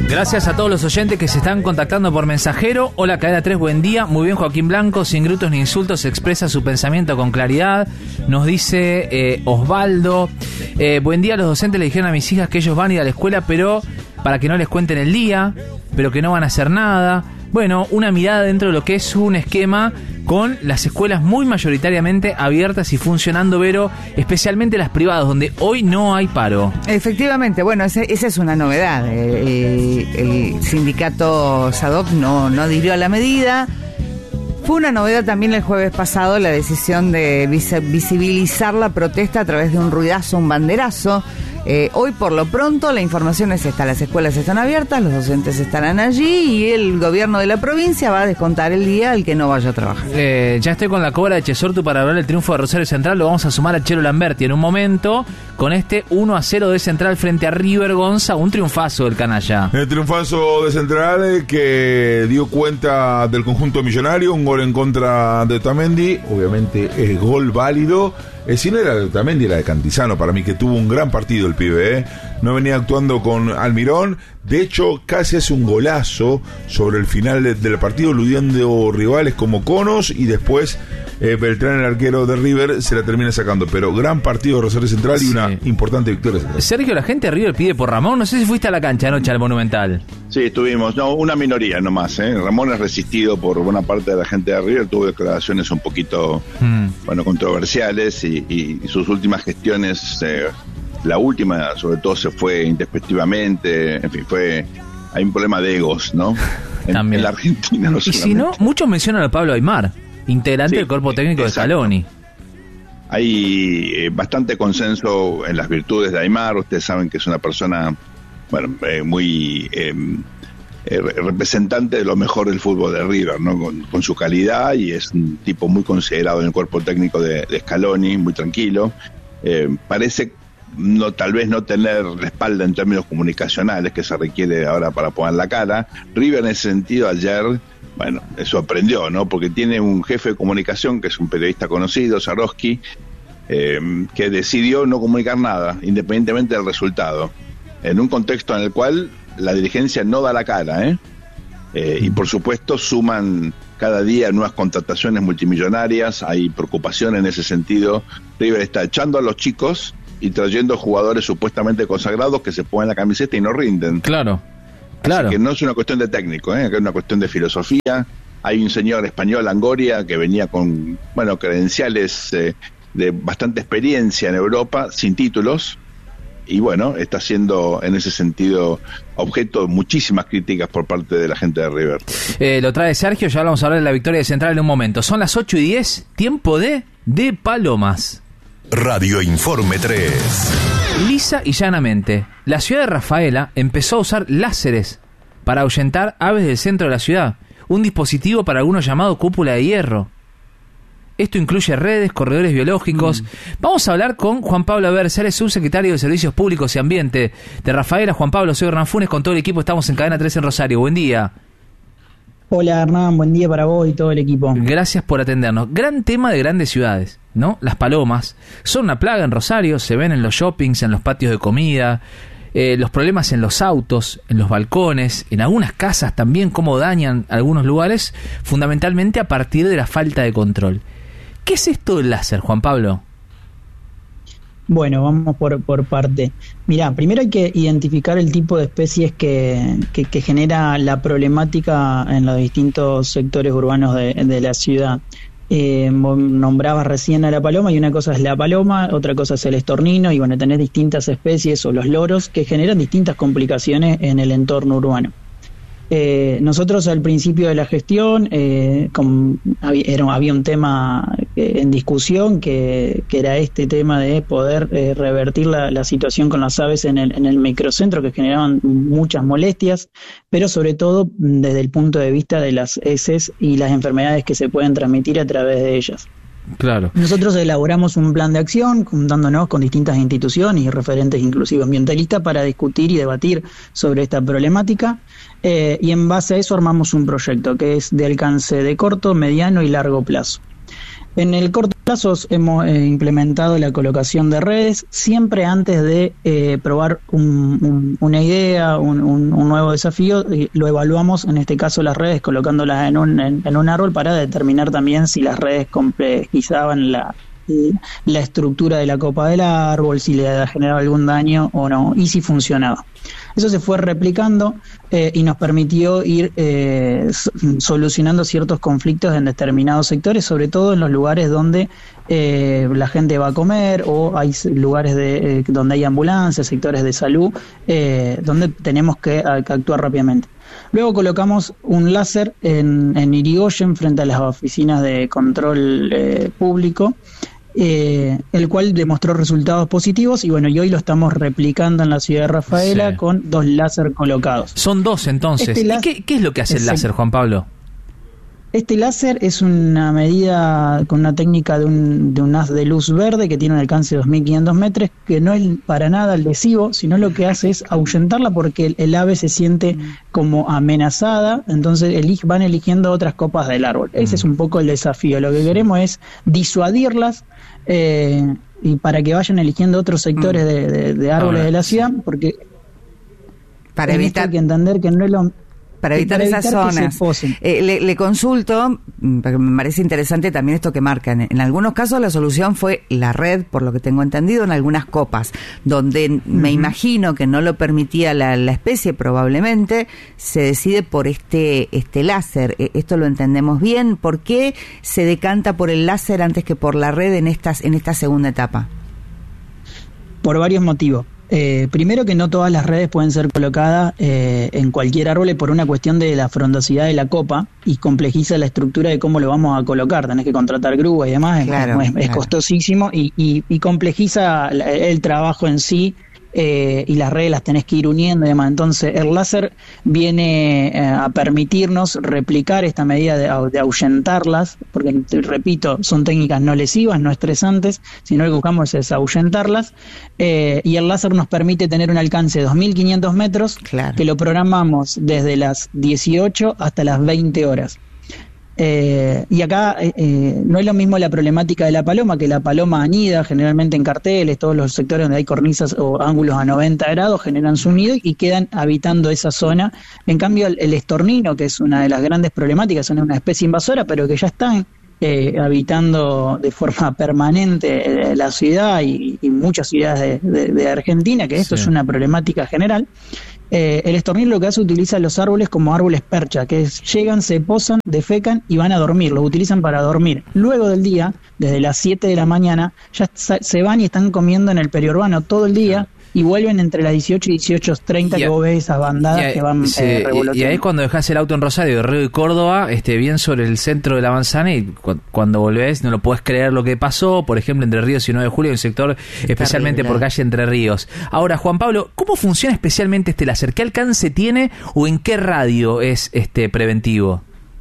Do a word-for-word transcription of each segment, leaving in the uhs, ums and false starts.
Gracias a todos los oyentes que se están contactando por mensajero. Hola, Cadena tres, buen día. Muy bien, Joaquín Blanco, sin gritos ni insultos, expresa su pensamiento con claridad. Nos dice eh, Osvaldo. Eh, buen día, los docentes le dijeron a mis hijas que ellos van a ir a la escuela, pero para que no les cuenten el día, pero que no van a hacer nada. Bueno, una mirada dentro de lo que es un esquema con las escuelas muy mayoritariamente abiertas y funcionando, Vero, especialmente las privadas, donde hoy no hay paro. Efectivamente, bueno, ese, esa es una novedad. Eh, el sindicato SADOC no, no adhirió a la medida. Fue una novedad también el jueves pasado la decisión de visibilizar la protesta a través de un ruidazo, un banderazo. Eh, hoy por lo pronto la información es esta: las escuelas están abiertas, los docentes estarán allí y el gobierno de la provincia va a descontar el día al que no vaya a trabajar. Eh, ya estoy con la cobra de Chesortu para hablar del triunfo de Rosario Central. Lo vamos a sumar a Chelo Lamberti en un momento con este uno a cero de Central frente a River. Gonza, un triunfazo del canalla. El triunfazo de Central eh, que dio cuenta del conjunto millonario, un gol en contra de Otamendi, obviamente el gol válido. Eh, si no era de Otamendi, era de Cantizano, para mí, que tuvo un gran partido el pibe, ¿eh? No venía actuando con Almirón, de hecho casi hace un golazo sobre el final de, del partido, eludiendo rivales como Conos, y después eh, Beltrán, el arquero de River, se la termina sacando. Pero gran partido de Rosario Central, sí, y una importante victoria central. Sergio, la gente de River pide por Ramón, no sé si fuiste a la cancha anoche al Monumental. Sí, estuvimos, no, una minoría nomás, ¿eh? Ramón es resistido por buena parte de la gente de River, tuvo declaraciones un poquito, mm. bueno, controversiales, y, y, y sus últimas gestiones, eh, la última sobre todo, se fue intempestivamente, en fin, fue, hay un problema de egos, ¿no? En, También. en la Argentina no y si no, muchos mencionan a Pablo Aimar, integrante sí, del cuerpo técnico exacto. de Scaloni. Hay eh, bastante consenso en las virtudes de Aimar. Ustedes saben que es una persona, bueno, eh, muy eh, eh, representante de lo mejor del fútbol de River, ¿no? Con, con su calidad, y es un tipo muy considerado en el cuerpo técnico de, de Scaloni, muy tranquilo. Eh, parece no, tal vez no tener la espalda en términos comunicacionales que se requiere ahora para poner la cara. River en ese sentido ayer, bueno, sorprendió, ¿no? Porque tiene un jefe de comunicación que es un periodista conocido, Sarosky, eh, que decidió no comunicar nada, independientemente del resultado, en un contexto en el cual la dirigencia no da la cara, ¿eh? Eh, y por supuesto suman cada día nuevas contrataciones multimillonarias, hay preocupación en ese sentido. River está echando a los chicos y trayendo jugadores supuestamente consagrados que se ponen la camiseta y no rinden. Claro, claro. Así que no es una cuestión de técnico, ¿eh? Es una cuestión de filosofía. Hay un señor español, Angoria, que venía con, bueno, credenciales eh, de bastante experiencia en Europa, sin títulos, y bueno, está siendo en ese sentido objeto de muchísimas críticas por parte de la gente de River. Eh, lo trae Sergio, ya vamos a hablar de la victoria de Central en un momento. Son las ocho y diez, tiempo de De Palomas. Radio Informe tres. Lisa y llanamente, la ciudad de Rafaela empezó a usar láseres para ahuyentar aves del centro de la ciudad, un dispositivo para algunos llamado cúpula de hierro. Esto incluye redes, corredores biológicos. Mm. Vamos a hablar con Juan Pablo Bercer, subsecretario de Servicios Públicos y Ambiente de Rafaela. Juan Pablo, soy Hernán Funes, con todo el equipo estamos en Cadena tres en Rosario. Buen día. Hola Hernán, buen día para vos y todo el equipo. Gracias por atendernos. Gran tema de grandes ciudades, ¿no? Las palomas son una plaga en Rosario, se ven en los shoppings, en los patios de comida, eh, los problemas en los autos, en los balcones, en algunas casas también, cómo dañan algunos lugares, fundamentalmente a partir de la falta de control. ¿Qué es esto del láser, Juan Pablo? Bueno, vamos por, por parte. Mirá, primero hay que identificar el tipo de especies que, que, que genera la problemática en los distintos sectores urbanos de, de la ciudad. Eh, nombrabas recién a la paloma, y una cosa es la paloma, otra cosa es el estornino, y bueno, tenés distintas especies o los loros que generan distintas complicaciones en el entorno urbano. Eh, nosotros al principio de la gestión eh, con, había, era, había un tema eh, en discusión que, que era este tema de poder eh, revertir la, la situación con las aves en el, en el microcentro, que generaban muchas molestias, pero sobre todo desde el punto de vista de las heces y las enfermedades que se pueden transmitir a través de ellas. Claro. Nosotros elaboramos un plan de acción juntándonos con distintas instituciones y referentes inclusive ambientalistas para discutir y debatir sobre esta problemática, eh, y en base a eso armamos un proyecto que es de alcance de corto, mediano y largo plazo. En el corto plazo hemos eh, implementado la colocación de redes, siempre antes de eh, probar un, un, una idea, un, un, un nuevo desafío, eh, lo evaluamos, en este caso las redes, colocándolas en un, en, en un árbol para determinar también si las redes complejizaban la, la estructura de la copa del árbol, si le generaba algún daño o no, y si funcionaba. Eso se fue replicando eh, y nos permitió ir eh, solucionando ciertos conflictos en determinados sectores, sobre todo en los lugares donde eh, la gente va a comer o hay lugares de, eh, donde hay ambulancias, sectores de salud, eh, donde tenemos que, que actuar rápidamente. Luego colocamos un láser en, en Irigoyen frente a las oficinas de control eh, público, Eh, el cual demostró resultados positivos y bueno, y hoy lo estamos replicando en la ciudad de Rafaela, sí, con dos láser colocados. Son dos entonces. Este láser, ¿Qué, ¿Qué es lo que hace el láser, Juan Pablo? Este láser es una medida con una técnica de un, de un haz de luz verde que tiene un alcance de dos mil quinientos metros, que no es para nada lesivo, sino lo que hace es ahuyentarla porque el, el ave se siente como amenazada, entonces elige, van eligiendo otras copas del árbol. Ese es un poco el desafío. Lo que queremos es disuadirlas eh, y para que vayan eligiendo otros sectores de, de, de árboles de la ciudad, porque para evitar hay que entender que no es lo... Para evitar, para evitar esas zonas. Eh, le, le consulto, porque me parece interesante también esto que marcan. En algunos casos la solución fue la red, por lo que tengo entendido, en algunas copas, donde uh-huh. me imagino que no lo permitía la, la especie, probablemente, se decide por este, este láser. Eh, esto lo entendemos bien. ¿Por qué se decanta por el láser antes que por la red en, estas, en esta segunda etapa? Por varios motivos. Eh, primero que no todas las redes pueden ser colocadas eh, en cualquier árbol por una cuestión de la frondosidad de la copa y complejiza la estructura de cómo lo vamos a colocar. Tenés que contratar grúa y demás, claro, es, es, claro. es costosísimo y, y, y complejiza el trabajo en sí. Eh, y las redes las tenés que ir uniendo y demás. Entonces el láser viene eh, a permitirnos replicar esta medida de, de ahuyentarlas, porque repito, son técnicas no lesivas, no estresantes, sino lo que buscamos es ahuyentarlas, eh, y el láser nos permite tener un alcance de dos mil quinientos metros, claro, que lo programamos desde las dieciocho hasta las veinte horas. Eh, y acá eh, no es lo mismo la problemática de la paloma, que la paloma anida generalmente en carteles, todos los sectores donde hay cornisas o ángulos a noventa grados generan su nido y quedan habitando esa zona. En cambio el, el estornino, que es una de las grandes problemáticas, es una especie invasora, pero que ya están eh, habitando de forma permanente la ciudad y, y muchas ciudades de, de, de Argentina, que esto sí. es una problemática general. Eh, el estornino lo que hace, utiliza los árboles como árboles percha, que es, llegan, se posan, defecan y van a dormir, los utilizan para dormir. Luego del día, desde las siete de la mañana, ya se van y están comiendo en el periurbano todo el día y vuelven entre las dieciocho y dieciocho treinta, que vos ves esas bandadas a, que van sí, eh, revoloteando. Y ahí cuando dejás el auto en Rosario, Río y Córdoba, este, bien sobre el centro de la manzana, y cu- cuando volvés no lo podés creer lo que pasó, por ejemplo, Entre Ríos y nueve de julio, en el sector, especialmente terrible, por calle Entre Ríos. Ahora, Juan Pablo, ¿cómo funciona especialmente este láser? ¿Qué alcance tiene o en qué radio es este preventivo?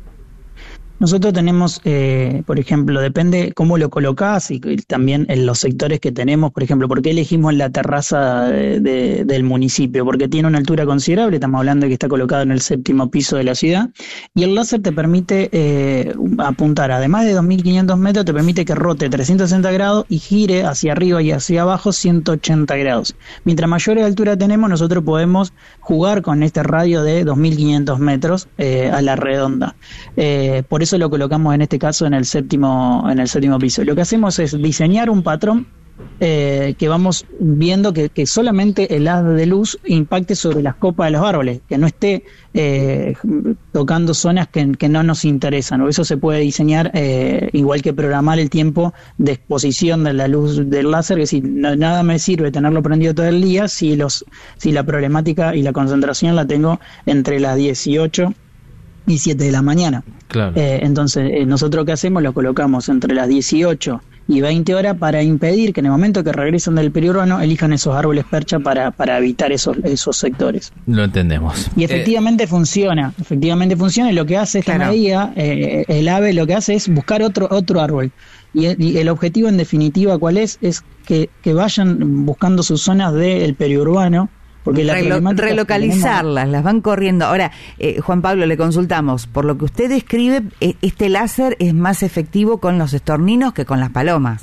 Nosotros tenemos, eh, por ejemplo, depende cómo lo colocás y, y también en los sectores que tenemos, por ejemplo, ¿por qué elegimos la terraza de, de, del municipio? Porque tiene una altura considerable, estamos hablando de que está colocado en el séptimo piso de la ciudad, y el láser te permite eh, apuntar, además de dos mil quinientos metros, te permite que rote trescientos sesenta grados y gire hacia arriba y hacia abajo ciento ochenta grados. Mientras mayor altura tenemos, nosotros podemos jugar con este radio de dos mil quinientos metros eh, a la redonda. Eh, por eso lo colocamos en este caso en el séptimo en el séptimo piso. Lo que hacemos es diseñar un patrón eh, que vamos viendo que, que solamente el haz de luz impacte sobre las copas de los árboles, que no esté eh, tocando zonas que, que no nos interesan. O eso se puede diseñar eh, igual que programar el tiempo de exposición de la luz del láser, que si no, nada me sirve tenerlo prendido todo el día si los si la problemática y la concentración la tengo entre las dieciocho y siete de la mañana. Claro. Eh, entonces, eh, nosotros ¿qué hacemos? Lo colocamos entre las dieciocho y veinte horas para impedir que en el momento que regresen del periurbano elijan esos árboles percha para, para evitar esos, esos sectores. Lo entendemos. Y efectivamente eh, funciona, efectivamente funciona, y lo que hace esta claro. medida, eh, el ave lo que hace es buscar otro, otro árbol. Y, y el objetivo en definitiva, ¿cuál es? Es que, que vayan buscando sus zonas del periurbano, Porque la Relo- relocalizarlas, tenemos... las van corriendo. Ahora, eh, Juan Pablo, le consultamos. Por lo que usted describe, eh, este láser es más efectivo con los estorninos que con las palomas.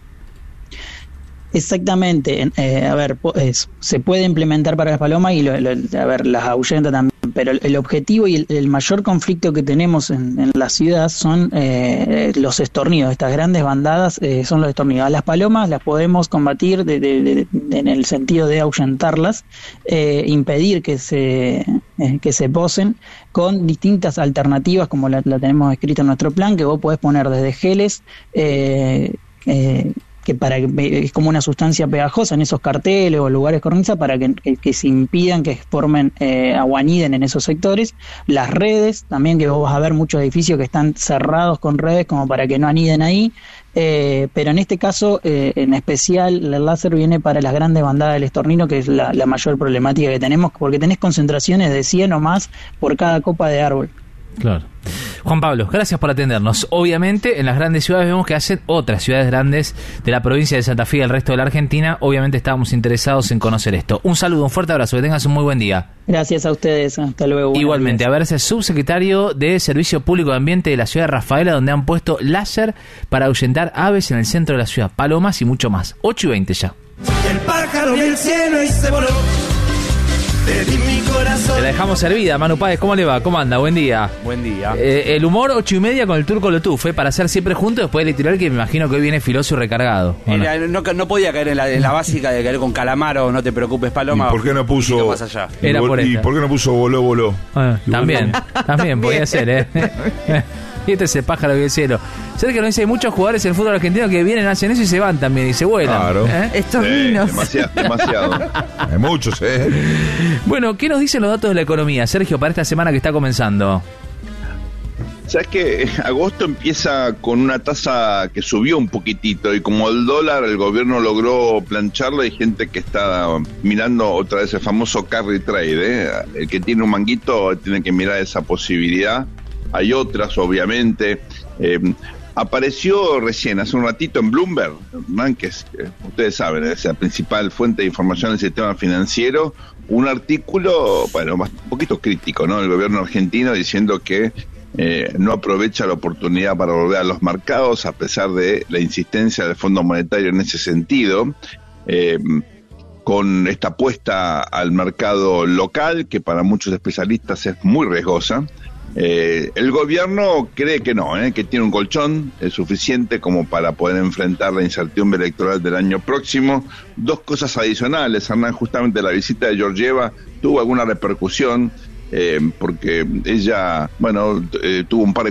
Exactamente, eh, a ver, es, se puede implementar para las palomas y lo, lo, a ver, las ahuyenta también, pero el, el objetivo y el, el mayor conflicto que tenemos en, en la ciudad son eh, los estornidos. Estas grandes bandadas eh, son los estornidos. A las palomas las podemos combatir de, de, de, de, en el sentido de ahuyentarlas, eh, impedir que se eh, que se posen con distintas alternativas como la, la tenemos escrita en nuestro plan, que vos podés poner desde geles, eh, eh, que para es como una sustancia pegajosa en esos carteles o lugares cornisa para que, que, que se impidan que formen eh, aguaniden en esos sectores, las redes también, que vos vas a ver muchos edificios que están cerrados con redes como para que no aniden ahí, eh, pero en este caso eh, en especial el láser viene para las grandes bandadas del estornino, que es la, la mayor problemática que tenemos, porque tenés concentraciones de cien o más por cada copa de árbol. Claro. Juan Pablo, gracias por atendernos. Obviamente en las grandes ciudades vemos que hacen otras ciudades grandes de la provincia de Santa Fe y del resto de la Argentina. Obviamente estábamos interesados en conocer esto. Un saludo, un fuerte abrazo, que tengas un muy buen día. Gracias a ustedes, hasta luego. Igualmente, a ver, es el subsecretario de Servicio Público de Ambiente de la ciudad de Rafaela, donde han puesto láser para ahuyentar aves en el centro de la ciudad, palomas y mucho más. ocho y veinte ya. El pájaro vio el cielo y se voló. Te di mi corazón. Te la dejamos servida, Manu Páez, ¿cómo le va? ¿Cómo anda? Buen día. Buen día. Eh, el humor ocho y media con el Turco Lotuf, ¿eh? Para hacer siempre juntos después del litoral, que me imagino que hoy viene filoso y recargado. Era, no? No, no podía caer en la, en la básica de caer con Calamaro, no te preocupes, Paloma. ¿Y por qué no puso? Más allá. Era por ¿Y esta. por qué no puso voló, voló? Ah, también, también podía ser, ¿eh? Y este es el pájaro del cielo. Sergio nos dice, hay muchos jugadores del fútbol argentino que vienen, hacen eso y se van también, y se vuelan. Claro. ¿Eh? Estos Sí, niños. demasiado, demasiado. Hay muchos, ¿eh? Bueno, ¿qué nos dicen los datos de la economía, Sergio, para esta semana que está comenzando? Sabes que agosto empieza con una tasa que subió un poquitito y como el dólar el gobierno logró plancharlo, hay gente que está mirando otra vez el famoso carry trade, ¿eh? El que tiene un manguito tiene que mirar esa posibilidad. Hay otras, obviamente. Eh, apareció recién, hace un ratito, en Bloomberg, man, que es, eh, ustedes saben, es la principal fuente de información del sistema financiero, un artículo, bueno, un poquito crítico, ¿no? El gobierno argentino diciendo que eh, no aprovecha la oportunidad para volver a los mercados, a pesar de la insistencia del Fondo Monetario en ese sentido. Eh, con esta apuesta al mercado local, que para muchos especialistas es muy riesgosa. Eh, el gobierno cree que no, eh, que tiene un colchón eh, suficiente como para poder enfrentar la incertidumbre electoral del año próximo. Dos cosas adicionales, Hernán, justamente la visita de Georgieva tuvo alguna repercusión, eh, porque ella, bueno, eh, tuvo un par de